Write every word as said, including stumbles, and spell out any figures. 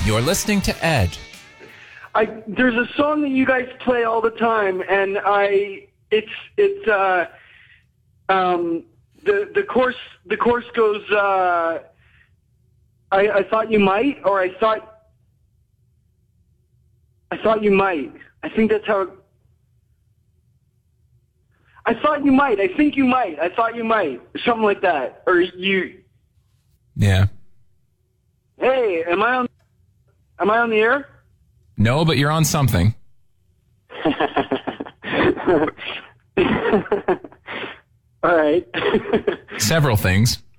You're listening to Ed. I there's a song that you guys play all the time, and I it's it's uh um the the course the course goes uh I I thought you might, or I thought I thought you might. I think that's how it, I thought you might. I think you might. I thought you might. Something like that. Or you Yeah. Hey, am I on am I on the air? No, but you're on something. All right. Several things.